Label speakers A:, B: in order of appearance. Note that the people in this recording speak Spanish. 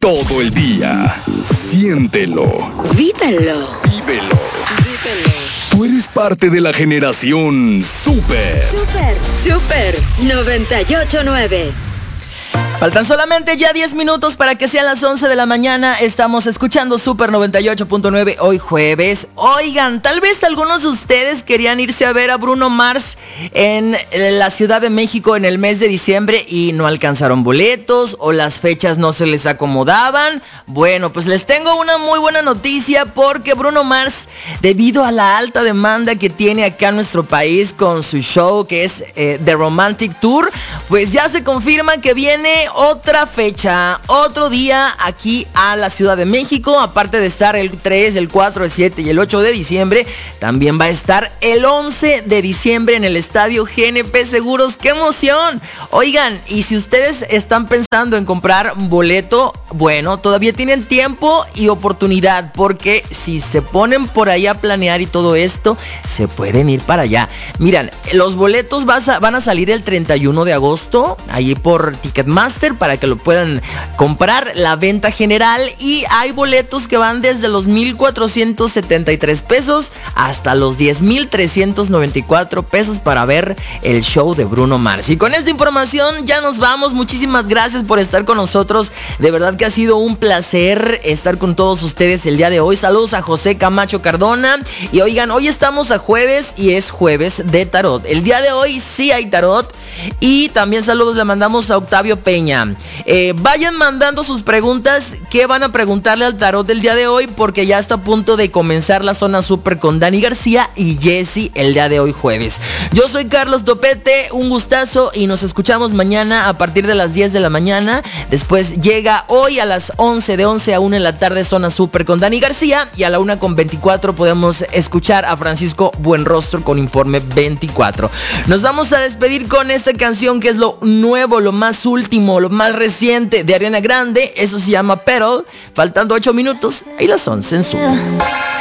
A: todo el día. Siéntelo.
B: Vívelo.
A: Vívelo. Tú eres parte de la generación Super.
B: Super 98.9.
C: Faltan solamente ya 10 minutos para que sean las 11 de la mañana. Estamos escuchando Super 98.9 hoy jueves. Oigan, tal vez algunos de ustedes querían irse a ver a Bruno Mars en la Ciudad de México en el mes de diciembre y no alcanzaron boletos o las fechas no se les acomodaban. Bueno, pues les tengo una muy buena noticia porque Bruno Mars, debido a la alta demanda que tiene acá en nuestro país con su show que es The Romantic Tour, pues ya se confirma que viene otra fecha, otro día aquí a la Ciudad de México. Aparte de estar el 3, el 4, el 7 y el 8 de diciembre, también va a estar el 11 de diciembre en el estadio GNP Seguros. ¡Qué emoción! Oigan, y si ustedes están pensando en comprar un boleto, bueno, todavía tienen tiempo y oportunidad, porque si se ponen por ahí a planear y todo esto, se pueden ir para allá. Miran, los boletos van a salir el 31 de agosto, ahí por Ticketmaster, para que lo puedan comprar, la venta general, y hay boletos que van desde los 1,473 pesos hasta los 10,394 pesos para ver el show de Bruno Mars. Y con esta información ya nos vamos. Muchísimas gracias por estar con nosotros. De verdad que ha sido un placer estar con todos ustedes el día de hoy. Saludos a José Camacho Cardona. Y oigan, hoy estamos a jueves y es jueves de tarot. El día de hoy sí hay tarot. Y también saludos le mandamos a Octavio Peña. Vayan mandando sus preguntas. ¿Qué van a preguntarle al tarot del día de hoy? Porque ya está a punto de comenzar la zona super con Dani García y Jessy el día de hoy jueves. Yo soy Carlos Topete, un gustazo, y nos escuchamos mañana a partir de las 10 de la mañana. Después llega hoy a las 11, de 11 a 1 en la tarde, zona super con Dani García, y a la 1:24 podemos escuchar a Francisco Buenrostro con Informe 24. Nos vamos a despedir con esta canción que es lo nuevo, lo más último, lo más reciente de Ariana Grande. Eso se llama Pearl. Faltando 8 minutos y las 11 en Super.